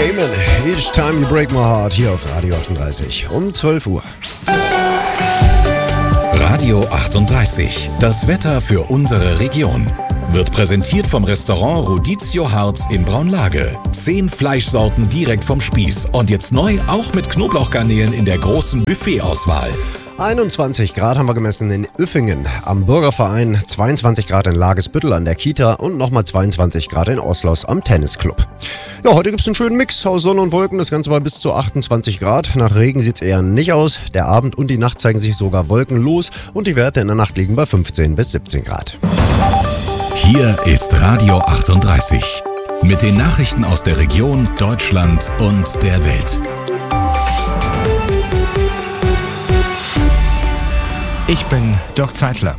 Amen. Each time you break my heart hier auf Radio 38 um 12 Uhr. Radio 38. Das Wetter für unsere Region. Wird präsentiert vom Restaurant Rodizio Harz in Braunlage. 10 Fleischsorten direkt vom Spieß. Und jetzt neu auch mit Knoblauchgarnelen in der großen Buffetauswahl. 21 Grad haben wir gemessen in Ueffingen am Bürgerverein, 22 Grad in Lagesbüttel an der Kita und nochmal 22 Grad in Oslos am Tennisclub. Ja, heute gibt es einen schönen Mix aus Sonne und Wolken, das Ganze war bis zu 28 Grad. Nach Regen sieht es eher nicht aus. Der Abend und die Nacht zeigen sich sogar wolkenlos und die Werte in der Nacht liegen bei 15 bis 17 Grad. Hier ist Radio 38 mit den Nachrichten aus der Region, Deutschland und der Welt. Ich bin Dirk Zeitler.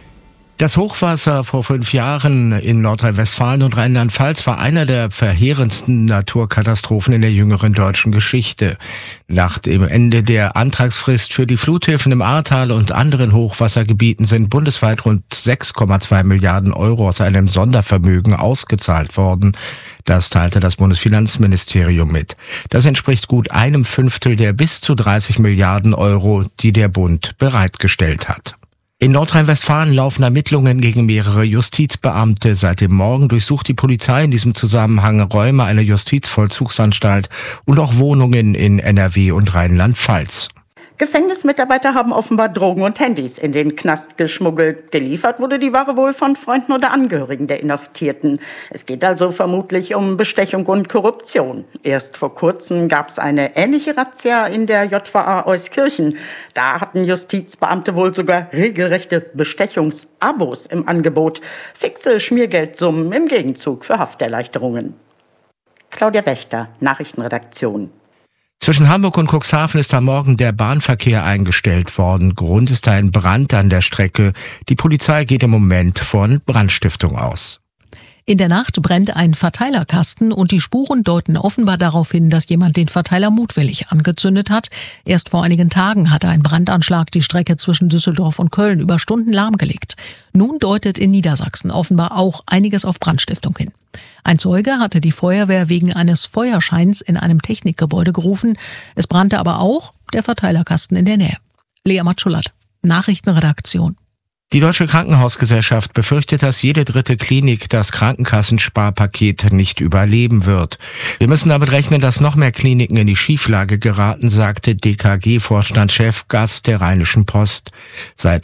Das Hochwasser vor 5 Jahren in Nordrhein-Westfalen und Rheinland-Pfalz war einer der verheerendsten Naturkatastrophen in der jüngeren deutschen Geschichte. Nach dem Ende der Antragsfrist für die Fluthilfen im Ahrtal und anderen Hochwassergebieten sind bundesweit rund 6,2 Milliarden Euro aus einem Sondervermögen ausgezahlt worden. Das teilte das Bundesfinanzministerium mit. Das entspricht gut 1/5 der bis zu 30 Milliarden Euro, die der Bund bereitgestellt hat. In Nordrhein-Westfalen laufen Ermittlungen gegen mehrere Justizbeamte. Seit dem Morgen durchsucht die Polizei in diesem Zusammenhang Räume einer Justizvollzugsanstalt und auch Wohnungen in NRW und Rheinland-Pfalz. Gefängnismitarbeiter haben offenbar Drogen und Handys in den Knast geschmuggelt. Geliefert wurde die Ware wohl von Freunden oder Angehörigen der Inhaftierten. Es geht also vermutlich um Bestechung und Korruption. Erst vor kurzem gab es eine ähnliche Razzia in der JVA Euskirchen. Da hatten Justizbeamte wohl sogar regelrechte Bestechungsabos im Angebot. Fixe Schmiergeldsummen im Gegenzug für Hafterleichterungen. Claudia Wächter, Nachrichtenredaktion. Zwischen Hamburg und Cuxhaven ist am Morgen der Bahnverkehr eingestellt worden. Grund ist ein Brand an der Strecke. Die Polizei geht im Moment von Brandstiftung aus. In der Nacht brennt ein Verteilerkasten und die Spuren deuten offenbar darauf hin, dass jemand den Verteiler mutwillig angezündet hat. Erst vor einigen Tagen hatte ein Brandanschlag die Strecke zwischen Düsseldorf und Köln über Stunden lahmgelegt. Nun deutet in Niedersachsen offenbar auch einiges auf Brandstiftung hin. Ein Zeuge hatte die Feuerwehr wegen eines Feuerscheins in einem Technikgebäude gerufen. Es brannte aber auch der Verteilerkasten in der Nähe. Lea Matschulat, Nachrichtenredaktion. Die Deutsche Krankenhausgesellschaft befürchtet, dass jede dritte Klinik das Krankenkassensparpaket nicht überleben wird. Wir müssen damit rechnen, dass noch mehr Kliniken in die Schieflage geraten, sagte DKG-Vorstandschef Gast der Rheinischen Post. Seit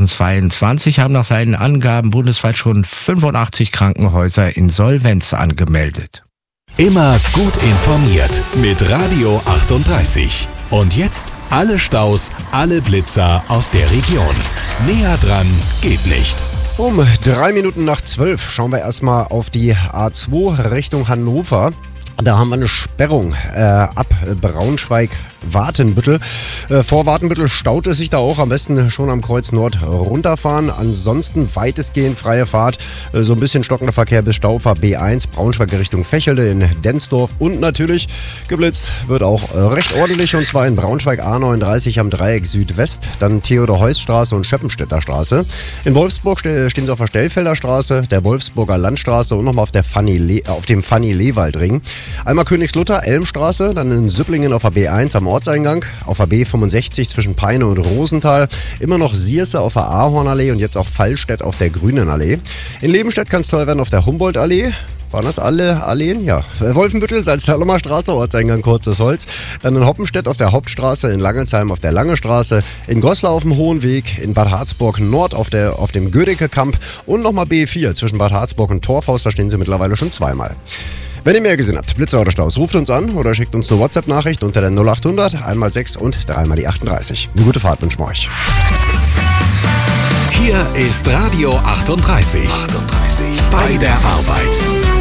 2022 haben nach seinen Angaben bundesweit schon 85 Krankenhäuser Insolvenz angemeldet. Immer gut informiert mit Radio 38. Und jetzt alle Staus, alle Blitzer aus der Region. Näher dran geht nicht. Um 3 Minuten nach 12 schauen wir erstmal auf die A2 Richtung Hannover. Da haben wir eine Sperrung ab Braunschweig-Watenbüttel. Vor Watenbüttel staut es sich da auch. Am besten schon am Kreuz Nord runterfahren. Ansonsten weitestgehend freie Fahrt. So ein bisschen stockender Verkehr bis Staufer B1, Braunschweig Richtung Fächelde in Densdorf. Und natürlich geblitzt wird auch recht ordentlich. Und zwar in Braunschweig A39 am Dreieck Südwest. Dann Theodor-Heuss-Straße und Schöppenstädter Straße. In Wolfsburg stehen sie auf der Stellfelder Straße, der Wolfsburger Landstraße und nochmal auf dem Fanny-Lewald-Ring. Einmal Königslutter, Elmstraße, dann in Süpplingen auf der B1 am Ortseingang, auf der B65 zwischen Peine und Rosenthal, immer noch Sierse auf der Ahornallee und jetzt auch Fallstädt auf der Grünenallee. In Lebenstedt kann es toll werden auf der Humboldtallee. Waren das alle Alleen? Ja. Wolfenbüttel, Salztalomer Straße, Ortseingang Kurzes Holz. Dann in Hoppenstedt auf der Hauptstraße, in Langelsheim auf der Lange Straße, in Goslar auf dem Hohen Weg, in Bad Harzburg Nord auf dem Gödecke-Kamp und nochmal B4 zwischen Bad Harzburg und Torfhaus. Da stehen sie mittlerweile schon zweimal. Wenn ihr mehr gesehen habt, Blitzer oder Staus, ruft uns an oder schickt uns eine WhatsApp-Nachricht unter der 0800 1x6 und 3x38. Eine gute Fahrt wünschen wir euch. Hier ist Radio 38. Bei der Arbeit.